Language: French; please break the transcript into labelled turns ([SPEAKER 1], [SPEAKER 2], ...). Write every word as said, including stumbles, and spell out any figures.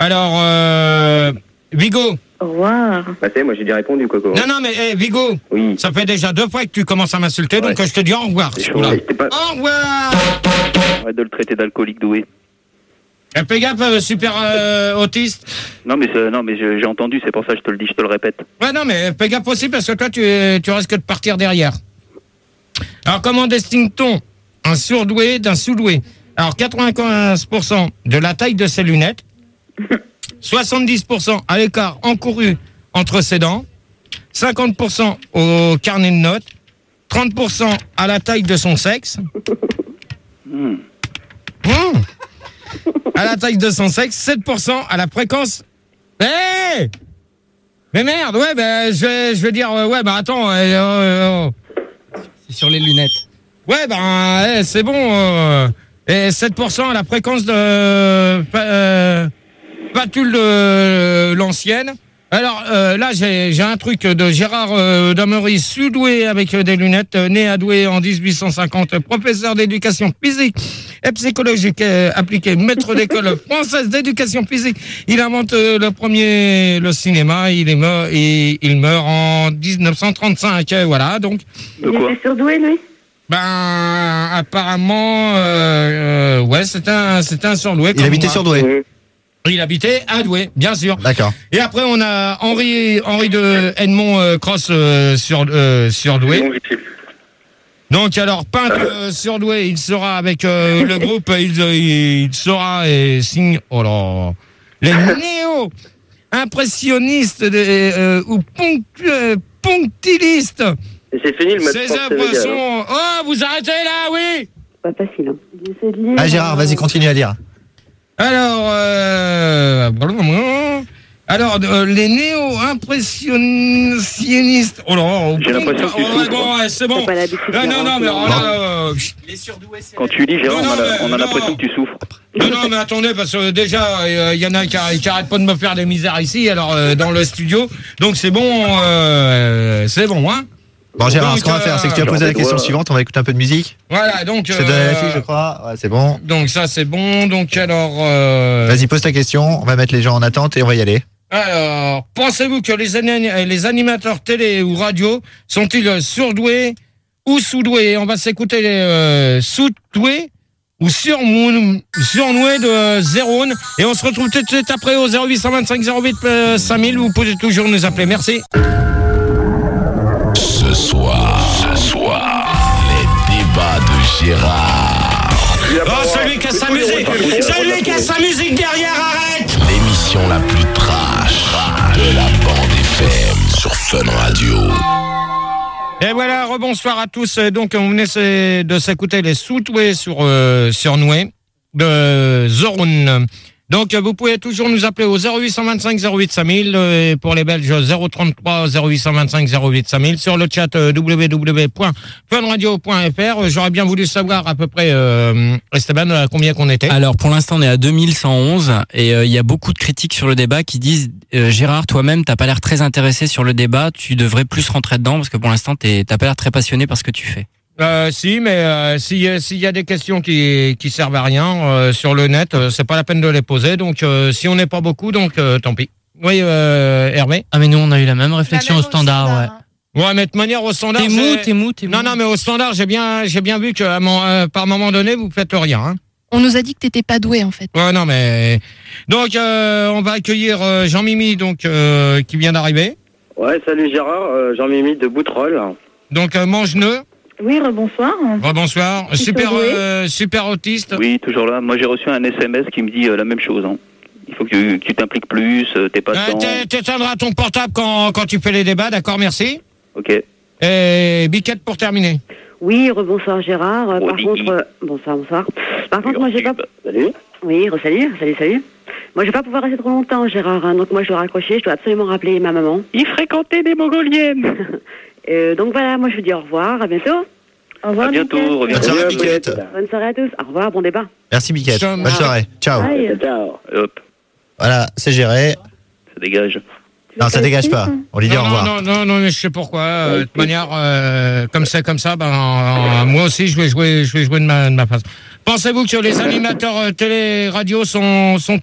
[SPEAKER 1] Alors, euh, Vigo.
[SPEAKER 2] Au revoir.
[SPEAKER 3] Bah, c'est, moi j'ai déjà répondu, Coco.
[SPEAKER 1] Non, non, mais hey, Vigo,
[SPEAKER 3] oui.
[SPEAKER 1] Ça fait déjà deux fois que tu commences à m'insulter, ouais. Donc je te dis au revoir.
[SPEAKER 3] Chaud, pas...
[SPEAKER 1] Au revoir.
[SPEAKER 3] Arrête de le traiter d'alcoolique doué.
[SPEAKER 1] Fais gaffe, euh, super euh, autiste.
[SPEAKER 3] Non, mais, non, mais je, j'ai entendu, c'est pour ça que je te le dis, je te le répète.
[SPEAKER 1] Ouais, non, mais fais gaffe aussi parce que toi, tu, tu risques de partir derrière. Alors, comment distingue-t-on un surdoué d'un sous-doué? Alors, quatre-vingt-quinze pour cent de la taille de ses lunettes, soixante-dix pour cent à l'écart encouru entre ses dents, cinquante pour cent au carnet de notes, trente pour cent à la taille de son sexe. Mmh. Mmh. À la taille de son sexe, sept pour cent à la fréquence. Hé hey Mais merde, ouais, ben, je vais, je vais dire, ouais, bah, attends. Euh, euh,
[SPEAKER 4] c'est sur les lunettes.
[SPEAKER 1] Ouais, ben, hey, c'est bon. Euh, et sept pour cent à la fréquence de. Euh, Patule de l'ancienne. Alors, euh, là, j'ai, j'ai un truc de Gérard euh, Damery, sous-doué avec euh, des lunettes, euh, né à Douai en dix-huit cent cinquante, professeur d'éducation physique et psychologique euh, appliquée, maître d'école française d'éducation physique. Il invente euh, le premier, le cinéma, il est mort, et il meurt en dix-neuf cent trente-cinq, euh, voilà, donc.
[SPEAKER 2] De quoi? Il était surdoué, lui?
[SPEAKER 1] Ben, apparemment, euh, euh, ouais, c'est un, c'est un surdoué.
[SPEAKER 5] Il habitait surdoué.
[SPEAKER 1] Il habitait à Douai, bien sûr.
[SPEAKER 5] D'accord.
[SPEAKER 1] Et après, on a Henri, Henri de Edmond euh, Cross euh, sur, euh, sur Douai. Donc, alors, peintre euh, sur Douai, il sera avec euh, le groupe, il, il sera et signe, oh là, les néo-impressionnistes de, euh, ou ponctu, euh, ponctilistes.
[SPEAKER 3] Et c'est fini le match.
[SPEAKER 1] Ces œuvres sont... Oh, vous arrêtez là, oui.
[SPEAKER 2] Pas facile, hein. J'essaie de lire.
[SPEAKER 5] Ah, Gérard, vas-y, continue à lire.
[SPEAKER 1] Alors, euh, alors euh, les néo-impressionnistes. Oh là,
[SPEAKER 3] j'ai l'impression que tu
[SPEAKER 1] oh, ouais, bon, ouais, c'est bon. Non, non, non, mais oh, là, euh,
[SPEAKER 3] les surdoués. Quand tu lis, Gérard, non, non, on a, on a l'impression que tu souffres.
[SPEAKER 1] Non, non, mais attendez, parce que déjà, il euh, y en a qui, qui arrêtent pas de me faire des misères ici, alors euh, dans le studio. Donc c'est bon, euh, c'est bon, hein.
[SPEAKER 5] Bon, Gérard,
[SPEAKER 1] donc,
[SPEAKER 5] ce qu'on va faire, c'est que tu as posé la question suivante, on va écouter un peu de musique.
[SPEAKER 1] Voilà, donc...
[SPEAKER 5] Je te donne euh, la fiche, je crois. Ouais, c'est bon.
[SPEAKER 1] Donc ça, c'est bon. Donc alors... Euh...
[SPEAKER 5] Vas-y, pose ta question, on va mettre les gens en attente et on va y aller.
[SPEAKER 1] Alors, pensez-vous que les, an- les animateurs télé ou radio sont-ils surdoués ou sous-doués? On va s'écouter les euh, sous-doués ou surnoués de Zéron. Et on se retrouve tout de suite après au zéro huit cent vingt-cinq zéro huit cinq mille. Vous pouvez toujours nous appeler. Merci.
[SPEAKER 6] Ce soir, ce soir, les débats de Gérard.
[SPEAKER 1] Oh, celui qui a sa musique, celui qui a sa musique derrière, arrête.
[SPEAKER 6] L'émission la plus trash de la bande F M sur Fun Radio.
[SPEAKER 1] Et voilà, rebonsoir à tous. Donc, on venait de s'écouter les sous-doués sur euh, Surnoué de Zoroun. Donc, vous pouvez toujours nous appeler au zéro huit cent vingt-cinq zéro huit cinq mille et pour les Belges zéro trente-trois zéro huit cent vingt-cinq zéro huit cinq mille sur le chat w w w point fun radio point f r. J'aurais bien voulu savoir à peu près, euh, Esteban, à combien qu'on était.
[SPEAKER 4] Alors, pour l'instant, on est à deux mille cent onze et il euh, y a beaucoup de critiques sur le débat qui disent euh, Gérard, toi-même, t'as pas l'air très intéressé sur le débat, tu devrais plus rentrer dedans parce que pour l'instant, t'es, t'as pas l'air très passionné par ce que tu fais.
[SPEAKER 1] Euh, si, mais euh, si s'il y a des questions qui qui servent à rien euh, sur le net, euh, c'est pas la peine de les poser. Donc, euh, si on n'est pas beaucoup, donc euh, tant pis. Oui, euh, Hervé.
[SPEAKER 4] Ah mais nous on a eu la même réflexion la même au standard, standard, ouais.
[SPEAKER 1] Ouais, mais de manière au standard.
[SPEAKER 4] T'es mou, t'es mou, t'es mou.
[SPEAKER 1] Non, non, mais au standard, j'ai bien, j'ai bien vu que à mon, euh, par moment donné, vous faites rien. Hein.
[SPEAKER 7] On nous a dit que t'étais pas doué en fait.
[SPEAKER 1] Ouais, non, mais donc euh, on va accueillir euh, Jean-Mimi, donc euh, qui vient d'arriver.
[SPEAKER 3] Ouais, salut Gérard, euh, Jean-Mimi de Boutrolles.
[SPEAKER 1] Donc euh, Mangeneux.
[SPEAKER 2] Oui, rebonsoir.
[SPEAKER 1] Rebonsoir. Super, euh, super autiste.
[SPEAKER 3] Oui, toujours là. Moi, j'ai reçu un S M S qui me dit euh, la même chose. Hein. Il faut que tu, que tu t'impliques plus, euh, t'es pas
[SPEAKER 1] euh, t'éteindras ton portable quand, quand tu fais les débats, d'accord, merci.
[SPEAKER 3] Ok.
[SPEAKER 1] Et Biquette pour terminer.
[SPEAKER 2] Oui, rebonsoir Gérard. Euh, par contre, euh, bonsoir, bonsoir. Par contre, moi, j'ai pas...
[SPEAKER 3] Salut.
[SPEAKER 2] Oui, salut, salut, salut. Moi, je vais pas pouvoir rester trop longtemps, Gérard. Hein, donc, moi, je dois raccrocher. Je dois absolument rappeler ma maman.
[SPEAKER 3] Il fréquentait des Mongoliennes.
[SPEAKER 2] Euh, donc voilà, moi je vous dis au revoir, à bientôt. Au revoir.
[SPEAKER 3] À bientôt, reviens.
[SPEAKER 5] Bonne soirée, Biquette.
[SPEAKER 2] Bonne soirée à tous. Au revoir, bon débat.
[SPEAKER 5] Merci, Biquette. Bonne soirée. Ciao.
[SPEAKER 2] Bye.
[SPEAKER 3] Ciao. Hop.
[SPEAKER 5] Voilà, c'est géré.
[SPEAKER 3] Ça dégage.
[SPEAKER 5] Non, ça dégage pas. On lui dit
[SPEAKER 1] non,
[SPEAKER 5] au revoir.
[SPEAKER 1] Non, non, non, non, mais je sais pourquoi. Euh, de toute manière, euh, comme c'est comme ça, ben, euh, moi aussi, je vais jouer, je vais jouer de ma, de ma face. Pensez-vous que les animateurs euh, télé-radio sont, sont